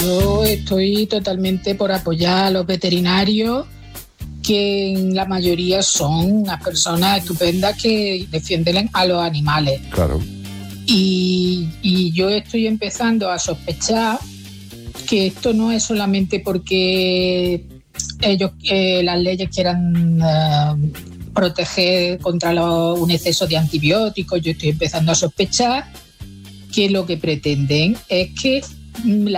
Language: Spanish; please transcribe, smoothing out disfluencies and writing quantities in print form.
Yo estoy totalmente por apoyar a los veterinarios, que en la mayoría son unas personas estupendas que defienden a los animales. Claro. Y yo estoy empezando a sospechar que esto no es solamente porque ellos, las leyes quieran proteger contra un exceso de antibióticos. Yo estoy empezando a sospechar que lo que pretenden es que la